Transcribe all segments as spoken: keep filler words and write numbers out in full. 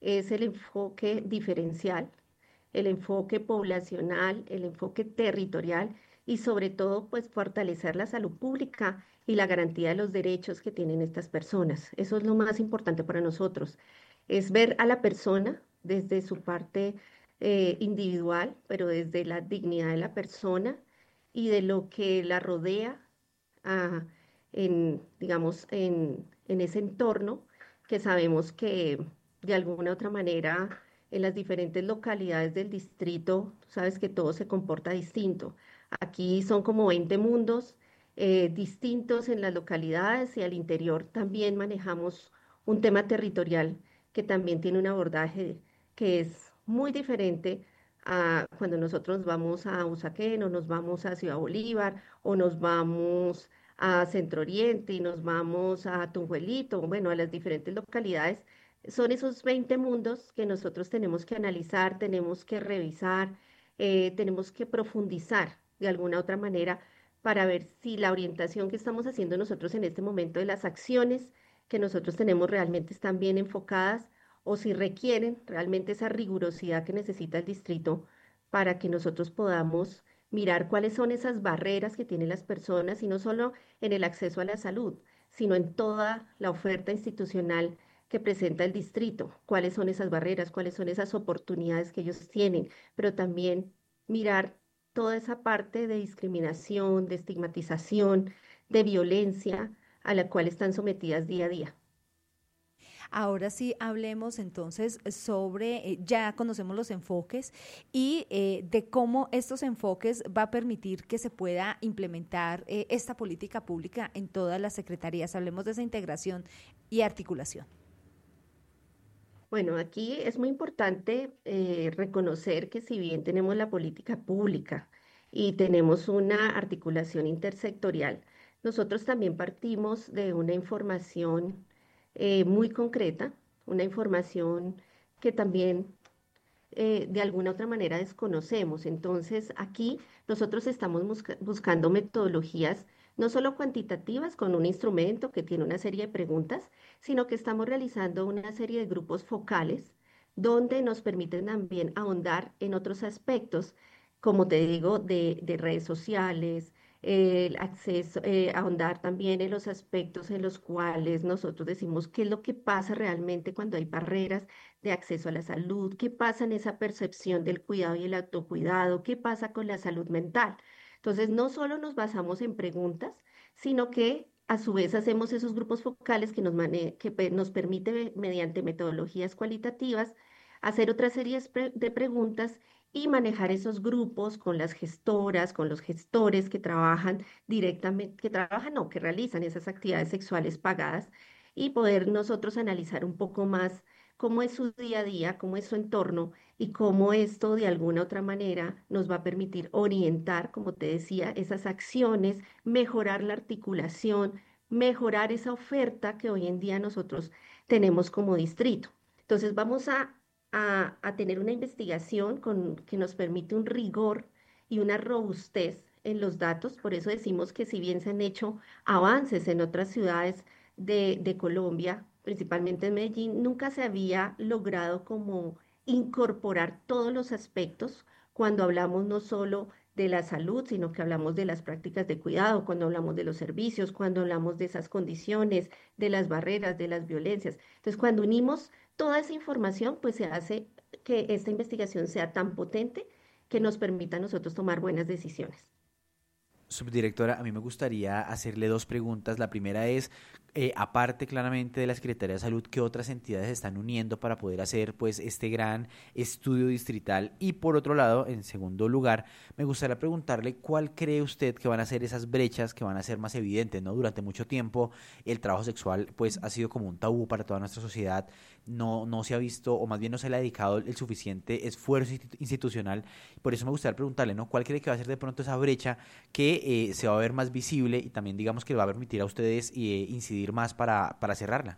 es el enfoque diferencial, el enfoque poblacional, el enfoque territorial y sobre todo, pues fortalecer la salud pública y la garantía de los derechos que tienen estas personas. Eso es lo más importante para nosotros, es ver a la persona desde su parte eh, individual, pero desde la dignidad de la persona y de lo que la rodea ah, en, digamos, en, en ese entorno que sabemos que de alguna u otra manera en las diferentes localidades del distrito, tú sabes que todo se comporta distinto. Aquí son como veinte mundos eh, distintos en las localidades y al interior también manejamos un tema territorial que también tiene un abordaje que es muy diferente a cuando nosotros vamos a Usaquén o nos vamos a Ciudad Bolívar o nos vamos a Centro Oriente y nos vamos a Tunjuelito, bueno, a las diferentes localidades. Son esos veinte mundos que nosotros tenemos que analizar, tenemos que revisar, eh, tenemos que profundizar de alguna otra manera para ver si la orientación que estamos haciendo nosotros en este momento de las acciones que nosotros tenemos realmente están bien enfocadas o si requieren realmente esa rigurosidad que necesita el distrito para que nosotros podamos mirar cuáles son esas barreras que tienen las personas y no solo en el acceso a la salud, sino en toda la oferta institucional que presenta el distrito, cuáles son esas barreras, cuáles son esas oportunidades que ellos tienen, pero también mirar toda esa parte de discriminación, de estigmatización, de violencia a la cual están sometidas día a día. Ahora sí, hablemos entonces sobre, eh, ya conocemos los enfoques y eh, de cómo estos enfoques va a permitir que se pueda implementar eh, esta política pública en todas las secretarías. Hablemos de esa integración y articulación. Bueno, aquí es muy importante eh, reconocer que si bien tenemos la política pública y tenemos una articulación intersectorial, nosotros también partimos de una información eh, muy concreta, una información que también eh, de alguna otra manera desconocemos. Entonces, aquí nosotros estamos busca- buscando metodologías no solo cuantitativas con un instrumento que tiene una serie de preguntas, sino que estamos realizando una serie de grupos focales donde nos permiten también ahondar en otros aspectos, como te digo, de, de redes sociales, el acceso, eh, ahondar también en los aspectos en los cuales nosotros decimos qué es lo que pasa realmente cuando hay barreras de acceso a la salud, qué pasa en esa percepción del cuidado y el autocuidado, qué pasa con la salud mental. Entonces, no solo nos basamos en preguntas, sino que a su vez hacemos esos grupos focales que nos, mane- que pe- nos permite, mediante metodologías cualitativas, hacer otra serie de de preguntas y manejar esos grupos con las gestoras, con los gestores que trabajan directamente, que trabajan o que realizan esas actividades sexuales pagadas y poder nosotros analizar un poco más cómo es su día a día, cómo es su entorno y cómo esto de alguna otra manera nos va a permitir orientar, como te decía, esas acciones, mejorar la articulación, mejorar esa oferta que hoy en día nosotros tenemos como distrito. Entonces vamos a, a, a tener una investigación con, que nos permite un rigor y una robustez en los datos. Por eso decimos que si bien se han hecho avances en otras ciudades, de, de Colombia, principalmente en Medellín, nunca se había logrado como incorporar todos los aspectos cuando hablamos no solo de la salud, sino que hablamos de las prácticas de cuidado, cuando hablamos de los servicios, cuando hablamos de esas condiciones, de las barreras, de las violencias. Entonces, cuando unimos toda esa información, pues se hace que esta investigación sea tan potente que nos permita a nosotros tomar buenas decisiones. Subdirectora, a mí me gustaría hacerle dos preguntas. La primera es, eh, aparte claramente de la Secretaría de Salud, ¿qué otras entidades se están uniendo para poder hacer pues este gran estudio distrital? Y por otro lado, en segundo lugar, me gustaría preguntarle cuál cree usted que van a ser esas brechas que van a ser más evidentes, ¿no? Durante mucho tiempo el trabajo sexual pues ha sido como un tabú para toda nuestra sociedad, no, no se ha visto o más bien no se le ha dedicado el suficiente esfuerzo institu- institucional. Por eso me gustaría preguntarle, ¿no? ¿Cuál cree que va a ser de pronto esa brecha que eh, se va a ver más visible y también digamos que le va a permitir a ustedes eh, incidir más para, para cerrarla?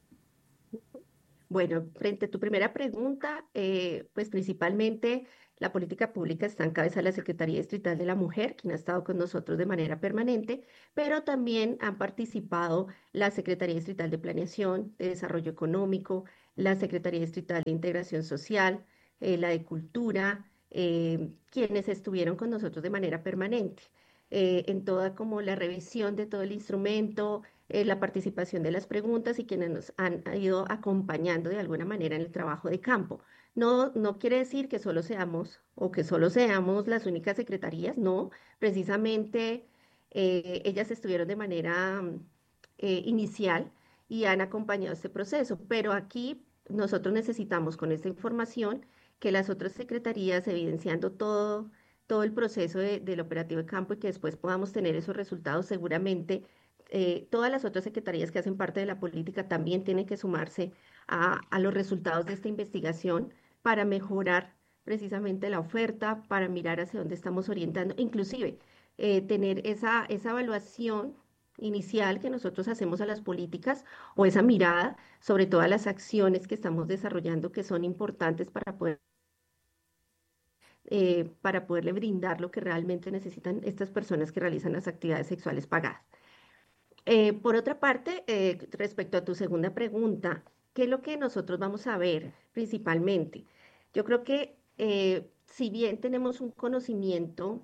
Bueno, frente a tu primera pregunta, eh, pues principalmente la política pública está en cabeza de la Secretaría Distrital de la Mujer, quien ha estado con nosotros de manera permanente, pero también han participado la Secretaría Distrital de Planeación, de Desarrollo Económico, la Secretaría Distrital de Integración Social, eh, la de Cultura, eh, quienes estuvieron con nosotros de manera permanente, eh, en toda como la revisión de todo el instrumento, eh, la participación de las preguntas y quienes nos han ido acompañando de alguna manera en el trabajo de campo. No, no quiere decir que solo seamos o que solo seamos las únicas secretarías, no, precisamente eh, ellas estuvieron de manera mm, eh, inicial y han acompañado este proceso, pero aquí nosotros necesitamos con esta información que las otras secretarías, evidenciando todo, todo el proceso de- del operativo de campo y que después podamos tener esos resultados, seguramente eh, todas las otras secretarías que hacen parte de la política también tienen que sumarse a, a los resultados de esta investigación para mejorar precisamente la oferta, para mirar hacia dónde estamos orientando, inclusive eh, tener esa, esa evaluación inicial que nosotros hacemos a las políticas o esa mirada sobre todas las acciones que estamos desarrollando que son importantes para poder, eh, para poderle brindar lo que realmente necesitan estas personas que realizan las actividades sexuales pagadas. Eh, por otra parte, eh, respecto a tu segunda pregunta, ¿qué es lo que nosotros vamos a ver principalmente? Yo creo que eh, si bien tenemos un conocimiento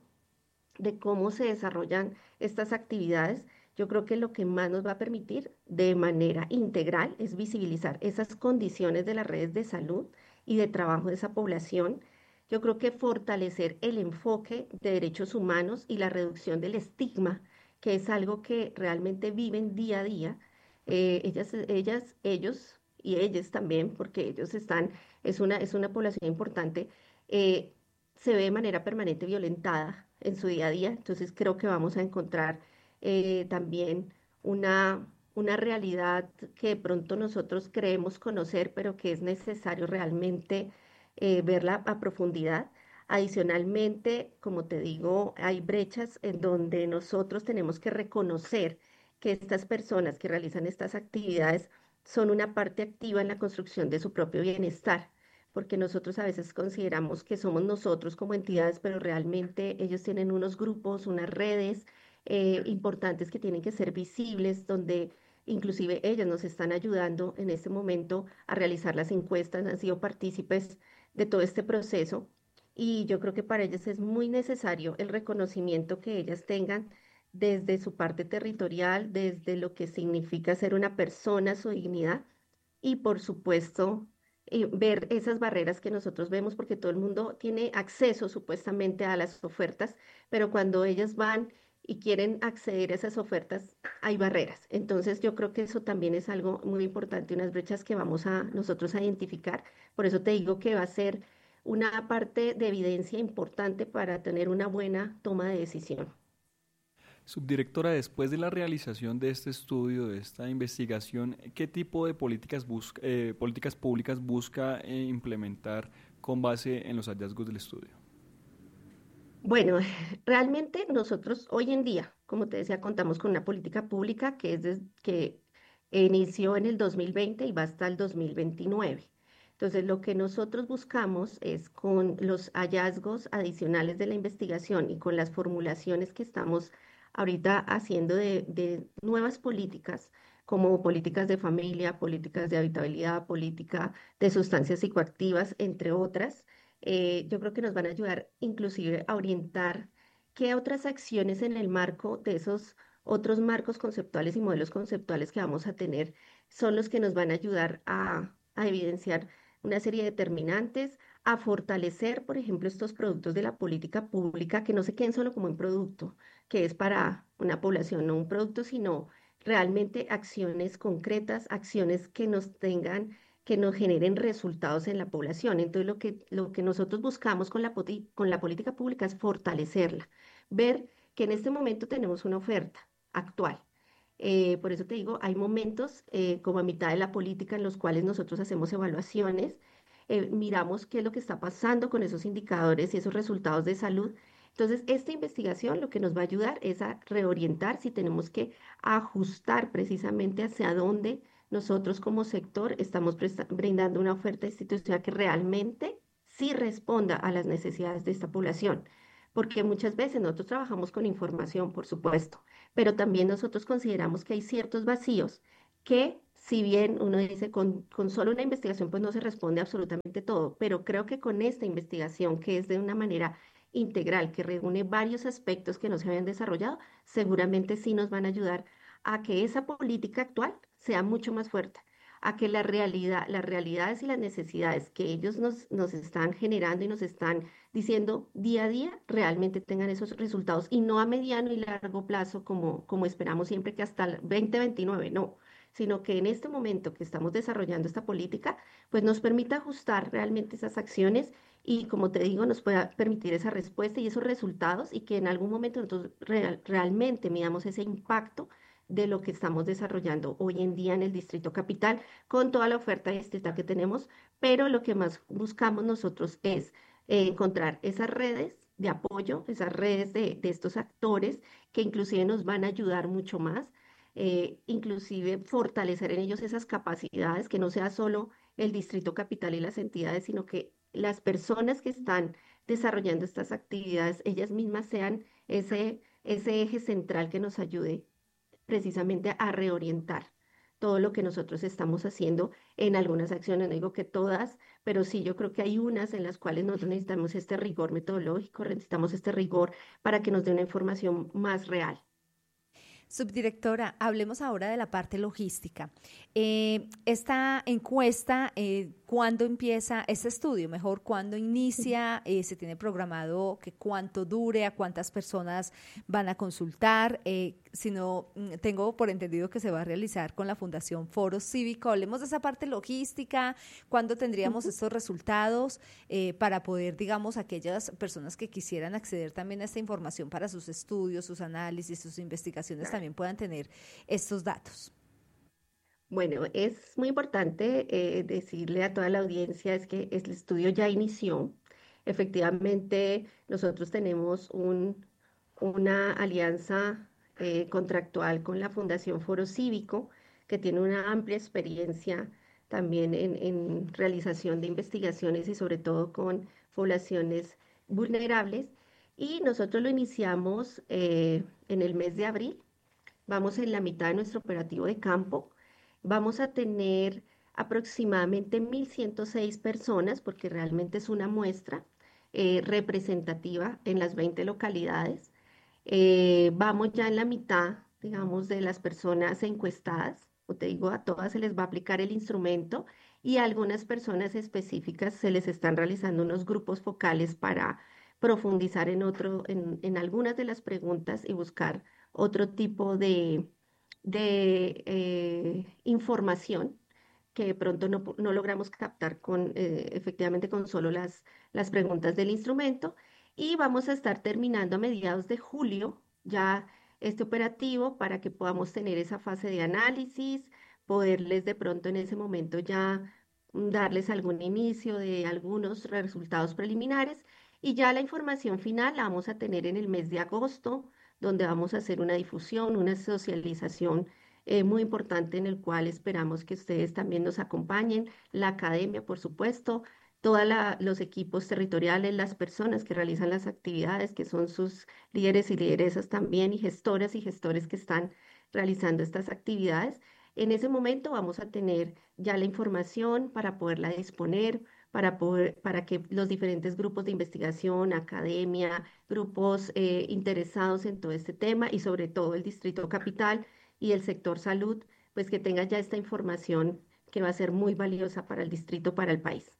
de cómo se desarrollan estas actividades, yo creo que lo que más nos va a permitir de manera integral es visibilizar esas condiciones de las redes de salud y de trabajo de esa población. Yo creo que fortalecer el enfoque de derechos humanos y la reducción del estigma, que es algo que realmente viven día a día. Eh, ellas, ellas, ellos y ellas también, porque ellos están, es una, es una población importante. eh, Se ve de manera permanente violentada en su día a día. Entonces creo que vamos a encontrar eh, también una, una realidad que de pronto nosotros creemos conocer, pero que es necesario realmente eh, verla a profundidad. Adicionalmente, como te digo, hay brechas en donde nosotros tenemos que reconocer que estas personas que realizan estas actividades son una parte activa en la construcción de su propio bienestar, porque nosotros a veces consideramos que somos nosotros como entidades, pero realmente ellos tienen unos grupos, unas redes eh, importantes que tienen que ser visibles, donde inclusive ellas nos están ayudando en este momento a realizar las encuestas, han sido partícipes de todo este proceso y yo creo que para ellas es muy necesario el reconocimiento que ellas tengan desde su parte territorial, desde lo que significa ser una persona, su dignidad y por supuesto eh, ver esas barreras que nosotros vemos, porque todo el mundo tiene acceso supuestamente a las ofertas, pero cuando ellas van y quieren acceder a esas ofertas, hay barreras. Entonces yo creo que eso también es algo muy importante, unas brechas que vamos a nosotros a identificar. Por eso te digo que va a ser una parte de evidencia importante para tener una buena toma de decisión. Subdirectora, después de la realización de este estudio, de esta investigación, ¿qué tipo de políticas, busca, eh, políticas públicas busca eh, implementar con base en los hallazgos del estudio? Bueno, realmente nosotros hoy en día, como te decía, contamos con una política pública que es des- que inició en el dos mil veinte y va hasta el dos mil veintinueve. Entonces, lo que nosotros buscamos es con los hallazgos adicionales de la investigación y con las formulaciones que estamos ahorita haciendo de, de nuevas políticas, como políticas de familia, políticas de habitabilidad, política de sustancias psicoactivas, entre otras eh, yo creo que nos van a ayudar inclusive a orientar qué otras acciones en el marco de esos otros marcos conceptuales y modelos conceptuales que vamos a tener son los que nos van a ayudar a, a evidenciar una serie de determinantes, a fortalecer, por ejemplo, estos productos de la política pública, que no se queden solo como un producto, que es para una población, no un producto, sino realmente acciones concretas, acciones que nos tengan que nos generen resultados en la población. Entonces, lo que, lo que nosotros buscamos con la, poti- con la política pública es fortalecerla, ver que en este momento tenemos una oferta actual. Eh, por eso te digo, hay momentos eh, como a mitad de la política en los cuales nosotros hacemos evaluaciones, eh, miramos qué es lo que está pasando con esos indicadores y esos resultados de salud. Entonces, esta investigación lo que nos va a ayudar es a reorientar si tenemos que ajustar precisamente hacia dónde nosotros como sector estamos presta- brindando una oferta institucional que realmente sí responda a las necesidades de esta población. Porque muchas veces nosotros trabajamos con información, por supuesto, pero también nosotros consideramos que hay ciertos vacíos que si bien uno dice con, con solo una investigación pues no se responde absolutamente todo, pero creo que con esta investigación que es de una manera integral, que reúne varios aspectos que no se habían desarrollado, seguramente sí nos van a ayudar a que esa política actual sea mucho más fuerte, a que la realidad, las realidades y las necesidades que ellos nos, nos están generando y nos están diciendo día a día realmente tengan esos resultados y no a mediano y largo plazo como, como esperamos siempre que hasta el dos mil veintinueve, no, sino que en este momento que estamos desarrollando esta política, pues nos permita ajustar realmente esas acciones y, como te digo, nos pueda permitir esa respuesta y esos resultados y que en algún momento nosotros real- realmente midamos ese impacto de lo que estamos desarrollando hoy en día en el Distrito Capital con toda la oferta distrital que tenemos, pero lo que más buscamos nosotros es eh, encontrar esas redes de apoyo, esas redes de, de estos actores que inclusive nos van a ayudar mucho más, eh, inclusive fortalecer en ellos esas capacidades, que no sea solo el Distrito Capital y las entidades, sino que las personas que están desarrollando estas actividades, ellas mismas sean ese, ese eje central que nos ayude precisamente a reorientar todo lo que nosotros estamos haciendo en algunas acciones. No digo que todas, pero sí yo creo que hay unas en las cuales nosotros necesitamos este rigor metodológico, necesitamos este rigor para que nos dé una información más real. Subdirectora, hablemos ahora de la parte logística. Eh, esta encuesta, eh, ¿cuándo empieza este estudio? Mejor, ¿cuándo inicia? Eh, ¿se tiene programado que cuánto dure? ¿A cuántas personas van a consultar? Eh, si no, mm, tengo por entendido que se va a realizar con la Fundación Foro Cívico. Hablemos de esa parte logística. ¿Cuándo tendríamos Ujú. estos resultados eh, para poder, digamos, aquellas personas que quisieran acceder también a esta información para sus estudios, sus análisis, sus investigaciones Claro. también puedan tener estos datos? Bueno, es muy importante eh, decirle a toda la audiencia es que el estudio ya inició. Efectivamente, nosotros tenemos un, una alianza eh, contractual con la Fundación Foro Cívico, que tiene una amplia experiencia también en, en realización de investigaciones y sobre todo con poblaciones vulnerables. Y nosotros lo iniciamos eh, en el mes de abril. Vamos en la mitad de nuestro operativo de campo. Vamos a tener aproximadamente mil ciento seis personas, porque realmente es una muestra eh, representativa en las veinte localidades. Eh, vamos ya en la mitad, digamos, de las personas encuestadas. Como te digo, a todas se les va a aplicar el instrumento y a algunas personas específicas se les están realizando unos grupos focales para profundizar en otro, en, en algunas de las preguntas y buscar otro tipo de, de eh, información que de pronto no, pu- no logramos captar con, eh, efectivamente con solo las, las preguntas del instrumento. Y vamos a estar terminando a mediados de julio ya este operativo para que podamos tener esa fase de análisis, poderles de pronto en ese momento ya mm, darles algún inicio de algunos resultados preliminares y ya la información final la vamos a tener en el mes de agosto, donde vamos a hacer una difusión, una socialización eh, muy importante en el cual esperamos que ustedes también nos acompañen, la academia, por supuesto, todos los equipos territoriales, las personas que realizan las actividades, que son sus líderes y lideresas también, y gestoras y gestores que están realizando estas actividades. En ese momento vamos a tener ya la información para poderla disponer, para poder, para que los diferentes grupos de investigación, academia, grupos eh, interesados en todo este tema y sobre todo el Distrito Capital y el sector salud, pues que tenga ya esta información que va a ser muy valiosa para el distrito, para el país.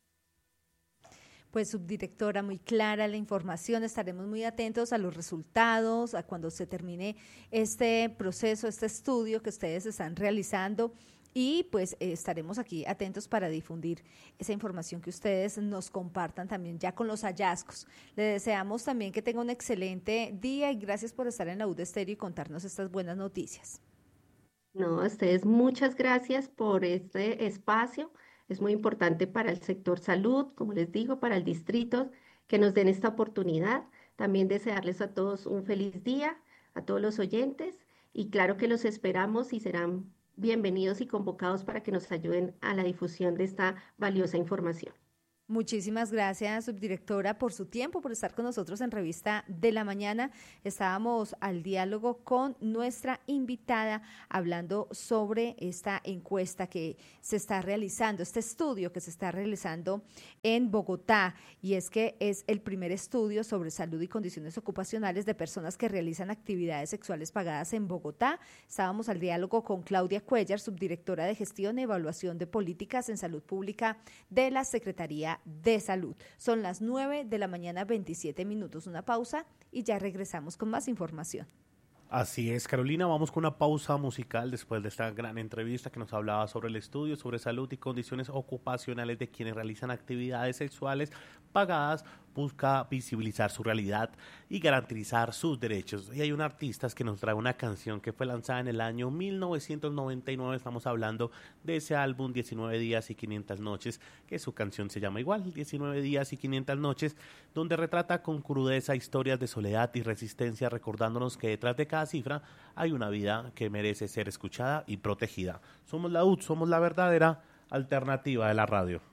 Pues subdirectora, muy clara la información, estaremos muy atentos a los resultados, a cuando se termine este proceso, este estudio que ustedes están realizando y pues eh, estaremos aquí atentos para difundir esa información que ustedes nos compartan también ya con los hallazgos. Le deseamos también que tenga un excelente día y gracias por estar en la U D Estéreo y contarnos estas buenas noticias. No, a ustedes muchas gracias por este espacio. Es muy importante para el sector salud, como les digo, para el distrito, que nos den esta oportunidad. También desearles a todos un feliz día, a todos los oyentes, y claro que los esperamos y serán bienvenidos y convocados para que nos ayuden a la difusión de esta valiosa información. Muchísimas gracias, subdirectora, por su tiempo, por estar con nosotros en Revista de la Mañana. Estábamos al diálogo con nuestra invitada hablando sobre esta encuesta que se está realizando, este estudio que se está realizando en Bogotá, y es que es el primer estudio sobre salud y condiciones ocupacionales de personas que realizan actividades sexuales pagadas en Bogotá. Estábamos al diálogo con Claudia Cuellar, subdirectora de Gestión y Evaluación de Políticas en Salud Pública de la Secretaría de Salud. Son las nueve de la mañana, veintisiete minutos. Una pausa y ya regresamos con más información. Así es, Carolina, vamos con una pausa musical después de esta gran entrevista que nos hablaba sobre el estudio, sobre salud y condiciones ocupacionales de quienes realizan actividades sexuales pagadas. Busca visibilizar su realidad y garantizar sus derechos. Y hay un artista que nos trae una canción que fue lanzada en el año mil novecientos noventa y nueve, estamos hablando de ese álbum diecinueve días y quinientas noches, que su canción se llama igual, diecinueve días y quinientas noches, donde retrata con crudeza historias de soledad y resistencia, recordándonos que detrás de cada cifra hay una vida que merece ser escuchada y protegida. Somos la U T, somos la verdadera alternativa de la radio.